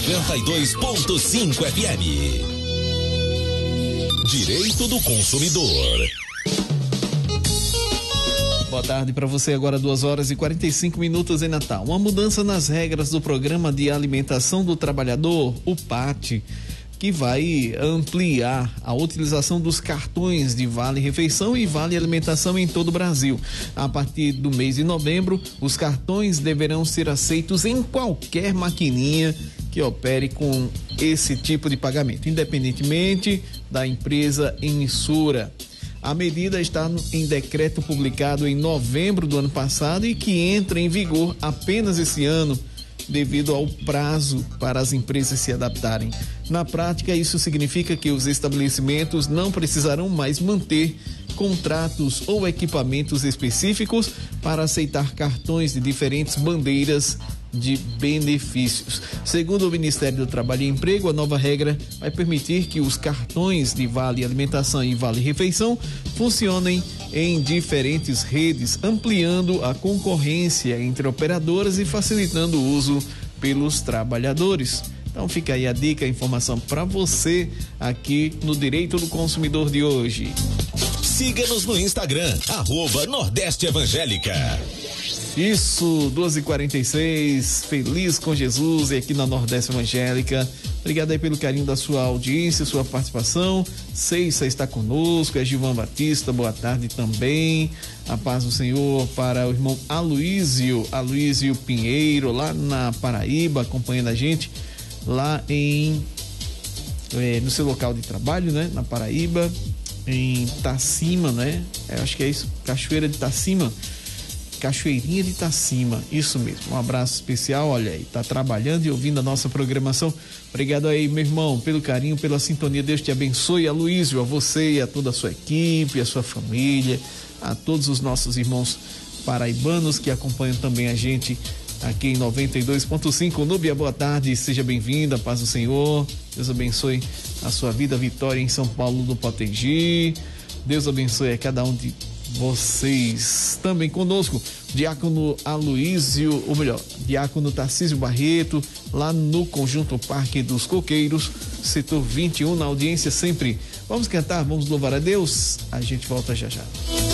92.5 FM. Direito do consumidor. Boa tarde para você, agora 2h45 em Natal. Uma mudança nas regras do Programa de Alimentação do Trabalhador, o PAT, que vai ampliar a utilização dos cartões de Vale Refeição e Vale Alimentação em todo o Brasil. A partir do mês de novembro, os cartões deverão ser aceitos em qualquer maquininha que opere com esse tipo de pagamento, independentemente da empresa emissora. A medida está em decreto publicado em novembro do ano passado e que entra em vigor apenas esse ano, devido ao prazo para as empresas se adaptarem. Na prática, isso significa que os estabelecimentos não precisarão mais manter contratos ou equipamentos específicos para aceitar cartões de diferentes bandeiras de benefícios. Segundo o Ministério do Trabalho e Emprego, a nova regra vai permitir que os cartões de Vale Alimentação e Vale Refeição funcionem em diferentes redes, ampliando a concorrência entre operadoras e facilitando o uso pelos trabalhadores. Então fica aí a dica, a informação para você aqui no Direito do Consumidor de hoje. Siga-nos no Instagram, @Nordeste Evangélica. Isso, 2h46, feliz com Jesus e aqui na Nordeste Evangélica. Obrigado aí pelo carinho da sua audiência, sua participação. Ceissa está conosco, é Gilvan Batista, boa tarde também. A paz do Senhor para o irmão Aloísio Pinheiro, lá na Paraíba, acompanhando a gente lá no seu local de trabalho, né? Na Paraíba, em Itacima, né? Acho que é isso, Cachoeira de Itacima. Cachoeirinha de Itacima, isso mesmo. Um abraço especial, olha aí, tá trabalhando e ouvindo a nossa programação. Obrigado aí, meu irmão, pelo carinho, pela sintonia. Deus te abençoe, Aloísio, a você e a toda a sua equipe, a sua família, a todos os nossos irmãos paraibanos que acompanham também a gente aqui em 92.5. Núbia, boa tarde, seja bem-vinda, paz do Senhor. Deus abençoe a sua vida, Vitória em São Paulo do Potengi. Deus abençoe a cada um de vocês. Também conosco, Diácono Aloísio, ou melhor, Diácono Tarcísio Barreto, lá no Conjunto Parque dos Coqueiros, setor 21, na audiência sempre. Vamos cantar, vamos louvar a Deus. A gente volta já já.